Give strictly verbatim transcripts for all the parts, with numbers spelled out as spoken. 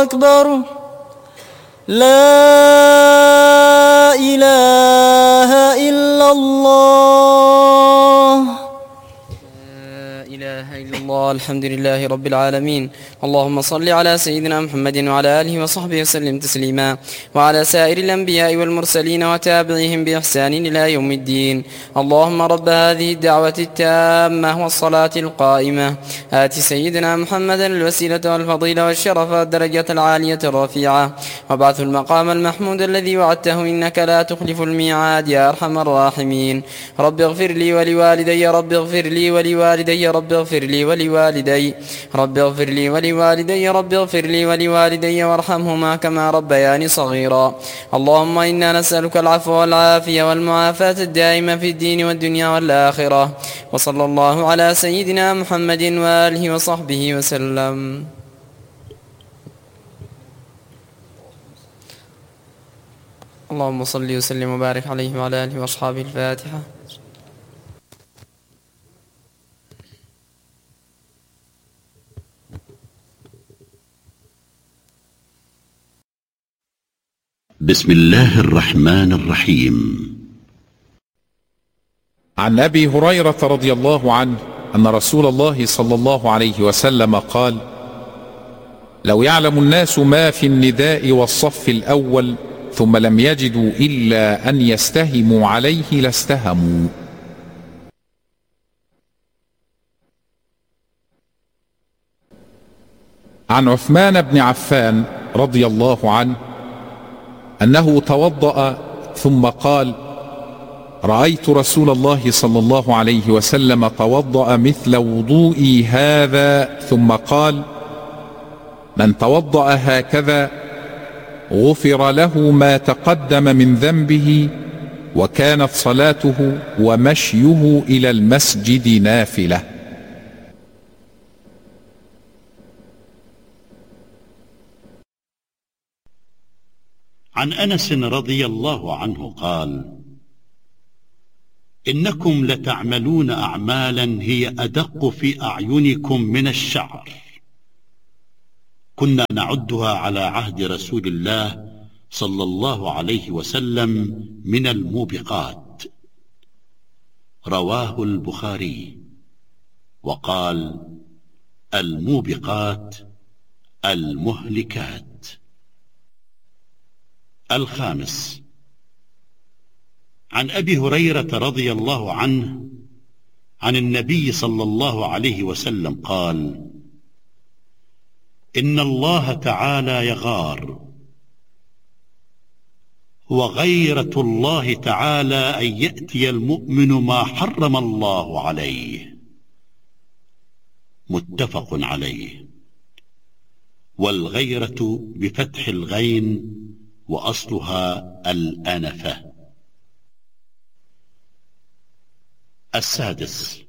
أكبر. لا إله إلا الله. لا إله إلا الله. الحمد لله رب العالمين. اللهم صل على سيدنا محمد وعلى آله وصحبه وسلم تسليما، وعلى سائر الأنبياء والمرسلين وتابعيهم بإحسان إلى يوم الدين. اللهم رب هذه الدعوة التامة والصلاة القائمة، آت سيدنا محمدا الوسيلة والفضيلة والشرف والدرجة العالية الرفيعة، وابعث المقام المحمود الذي وعدته إنك لا تخلف الميعاد يا أرحم الراحمين. رب اغفر لي ولوالدي رب اغفر لي ولوالدي رب اغفر لي ولوالدي رب اغفر لي ولوالدي رب اغفر لي ولوالدي وارحمهما كما ربياني صغيرا. اللهم إنا نسألك العفو والعافية والمعافاة الدائمة في الدين والدنيا والآخرة. وصلى الله على سيدنا محمد وآله وصحبه وسلم. اللهم صل وسلم وبارك عليه وعلى آله وأصحابه. الفاتحة. بسم الله الرحمن الرحيم. عن أبي هريرة رضي الله عنه أن رسول الله صلى الله عليه وسلم قال: لو يعلم الناس ما في النداء والصف الأول ثم لم يجدوا إلا أن يستهموا عليه لاستهموا. عن عثمان بن عفان رضي الله عنه أنه توضأ ثم قال: رأيت رسول الله صلى الله عليه وسلم توضأ مثل وضوئي هذا ثم قال: من توضأ هكذا غفر له ما تقدم من ذنبه، وكانت صلاته ومشيه إلى المسجد نافلة. عن أنس رضي الله عنه قال: إنكم لتعملون أعمالا هي أدق في أعينكم من الشعر، كنا نعدها على عهد رسول الله صلى الله عليه وسلم من الموبقات. رواه البخاري. وقال: الموبقات المهلكات. الخامس. عن أبي هريرة رضي الله عنه عن النبي صلى الله عليه وسلم قال: إن الله تعالى يغار، وغيرة الله تعالى أن يأتي المؤمن ما حرم الله عليه. متفق عليه. والغيرة بفتح الغين وأصلها الأنفة. السادس.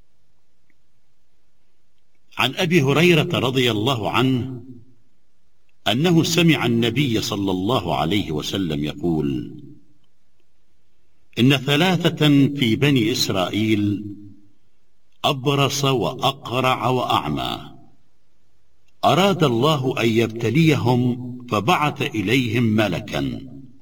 عن أبي هريرة رضي الله عنه أنه سمع النبي صلى الله عليه وسلم يقول: إن ثلاثة في بني إسرائيل أبرص وأقرع وأعمى، أراد الله أن يبتليهم فبعث إليهم ملكا،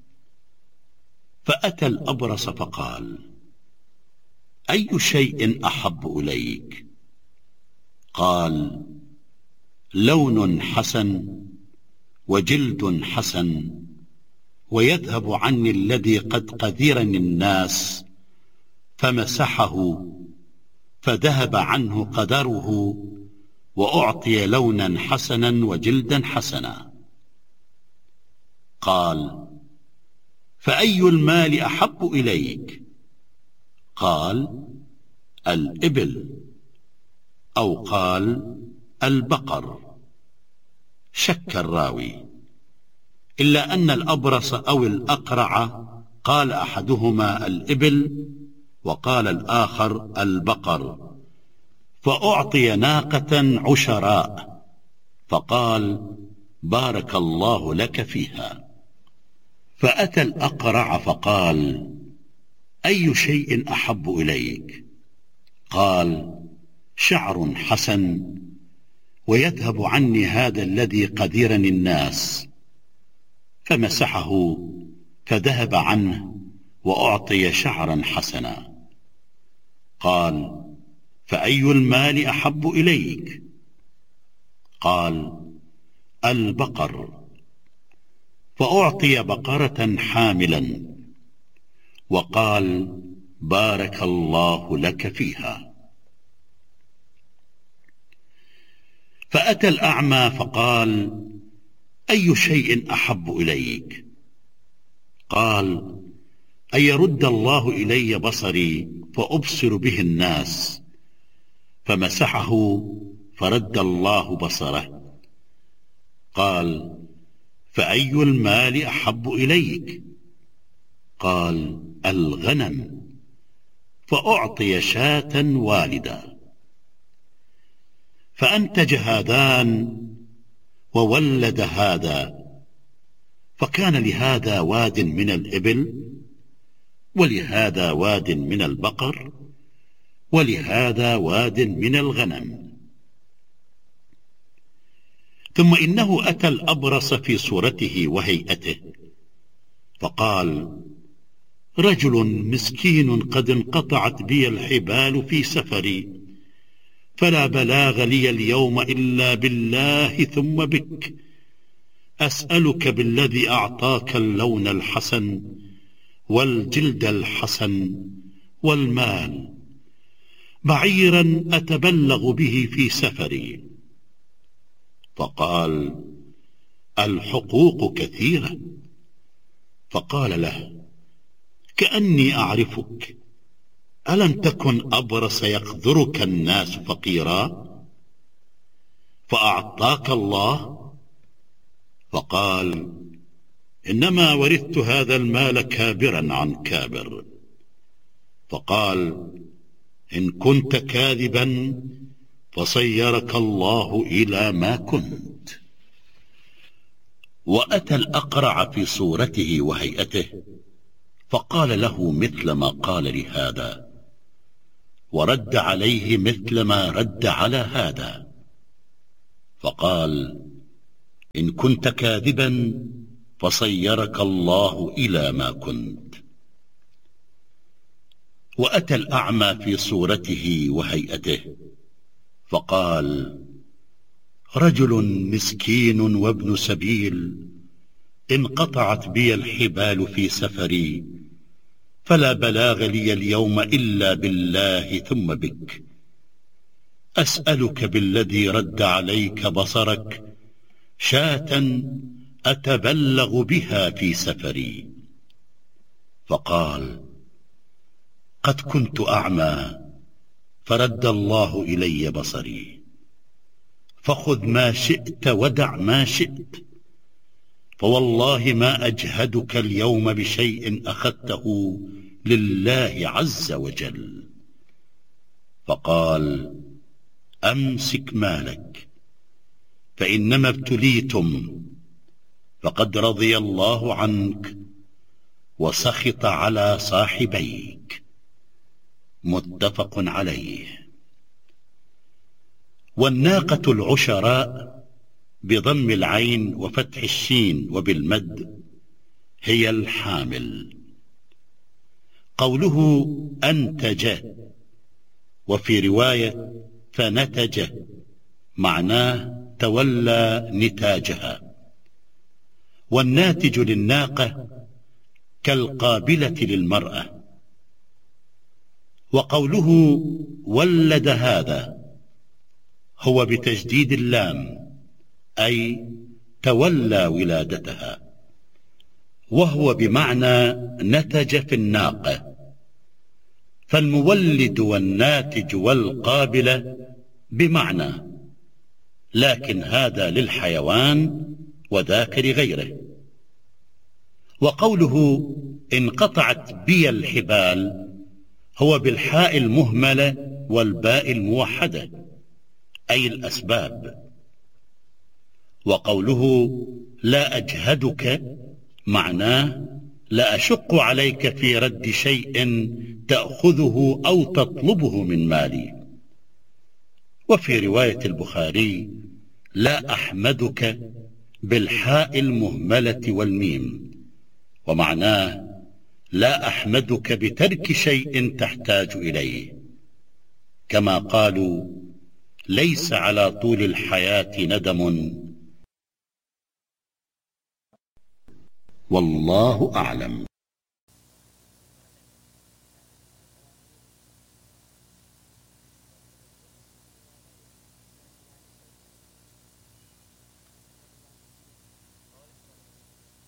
فأتى الأبرص فقال: أي شيء أحب إليك؟ قال: لون حسن وجلد حسن، ويذهب عني الذي قد قذرني الناس. فمسحه فذهب عنه قدره، وأعطي لونا حسنا وجلدا حسنا. قال: فأي المال أحب إليك؟ قال: الإبل، أو قال: البقر. شك الراوي، إلا أن الأبرص أو الأقرع قال أحدهما الإبل وقال الآخر البقر، فأعطي ناقة عشراء، فقال: بارك الله لك فيها. فأتى الأقرع فقال: أي شيء أحب إليك؟ قال: شعر حسن ويذهب عني هذا الذي قدرني الناس. فمسحه فذهب عنه وأعطي شعرا حسنا. قال: فأي المال أحب إليك؟ قال: البقر. فأعطي بقرة حاملا، وقال: بارك الله لك فيها. فأتى الأعمى فقال: أي شيء أحب إليك؟ قال: أن يرد الله إلي بصري فأبصر به الناس. فمسحه فرد الله بصره. قال: فأي المال أحب إليك؟ قال: الغنم. فأعطي شاة والدا. فأنتج هذان وولد هذا، فكان لهذا واد من الإبل، ولهذا واد من البقر، ولهذا واد من الغنم. ثم إنه أتى الأبرص في صورته وهيئته، فقال: رجل مسكين قد انقطعت بي الحبال في سفري، فلا بلاغ لي اليوم إلا بالله ثم بك. أسألك بالذي أعطاك اللون الحسن والجلد الحسن والمال، بعيرا أتبلغ به في سفري. فقال: الحقوق كثيرة. فقال له: كأني أعرفك، ألم تكن أبرص يقذرك الناس فقيرا فأعطاك الله؟ فقال: إنما ورثت هذا المال كابرا عن كابر. فقال: إن كنت كاذبا فصيرك الله إلى ما كنت. وأتى الأقرع في صورته وهيئته، فقال له مثل ما قال لهذا، ورد عليه مثل ما رد على هذا. فقال: إن كنت كاذبا فصيرك الله إلى ما كنت. وأتى الأعمى في صورته وهيئته، فقال: رجل مسكين وابن سبيل انقطعت بي الحبال في سفري، فلا بلاغ لي اليوم إلا بالله ثم بك. أسألك بالذي رد عليك بصرك شاة أتبلغ بها في سفري. فقال: قد كنت أعمى فرد الله إلي بصري، فخذ ما شئت ودع ما شئت، فوالله ما أجهدك اليوم بشيء أخذته لله عز وجل. فقال: أمسك مالك، فإنما ابتليتم، فقد رضي الله عنك وسخط على صاحبيك. متفق عليه. والناقة العشراء بضم العين وفتح الشين وبالمد هي الحامل. قوله أنتج وفي رواية فنتج معناه تولى نتاجها. والناتج للناقة كالقابلة للمرأة. وقوله ولد هذا هو بتجديد اللام، أي تولى ولادتها، وهو بمعنى نتج في الناقة. فالمولد والناتج والقابلة بمعنى، لكن هذا للحيوان وذاك لغيره. وقوله انقطعت بي الحبال هو بالحاء المهملة والباء الموحدة، أي الأسباب. وقوله لا أجهدك معناه لا أشق عليك في رد شيء تأخذه أو تطلبه من مالي. وفي رواية البخاري لا أحمدك بالحاء المهملة والميم، ومعناه لا أحمدك بترك شيء تحتاج إليه، كما قالوا ليس على طول الحياة ندم. والله أعلم.